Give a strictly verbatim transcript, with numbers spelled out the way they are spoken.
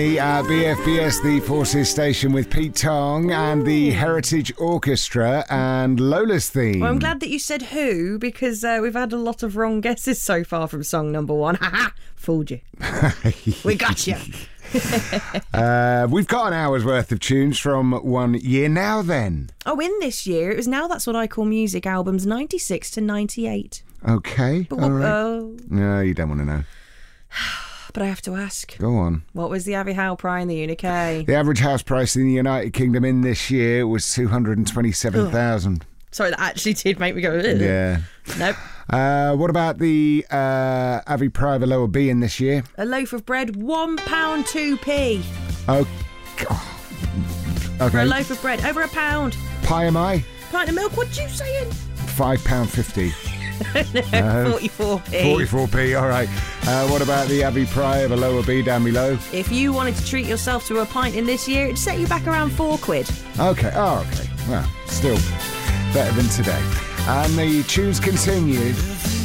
Uh, B F B S, the Forces Station with Pete Tong and the Heritage Orchestra and Lola's theme. Well, I'm glad that you said who, because uh, we've had a lot of wrong guesses so far from song number one. Ha ha! Fooled you. We got you. uh, we've got an hour's worth of tunes from one year. Now then. Oh, in this year, it was Now That's What I Call Music albums ninety-six to ninety-eight. Okay. But what, all right. oh. No, you don't want to know. But I have to ask. Go on. What was the Abbey Howe Pry in the U K? The average house price in the United Kingdom in this year was two hundred twenty-seven thousand. Sorry, that actually did make me go, ugh. Yeah. Nope. Uh, what about the uh, Abbey Pry of a lower B in this year? A loaf of bread, one pound two p. Oh, okay. For a loaf of bread, over a pound. Pie am I? Pint of milk, what you saying? Five pound fifty. No, forty-four p. forty-four p, all right. Uh, what about the Abbey Pry of a lower B down below? If you wanted to treat yourself to a pint in this year, it'd set you back around four quid. Okay, oh, okay. Well, still better than today. And the tunes continue.